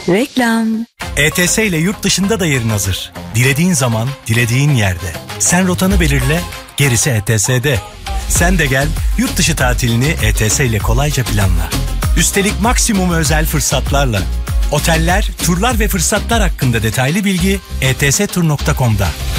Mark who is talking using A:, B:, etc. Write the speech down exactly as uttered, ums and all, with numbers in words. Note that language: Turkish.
A: Reklam.
B: E T S ile yurt dışında da yerin hazır. Dilediğin zaman, dilediğin yerde. Sen rotanı belirle, gerisi E T S'de. Sen de gel, yurt dışı tatilini E T S ile kolayca planla. Üstelik maksimum özel fırsatlarla. Oteller, turlar ve fırsatlar hakkında detaylı bilgi e t s tur nokta com'da.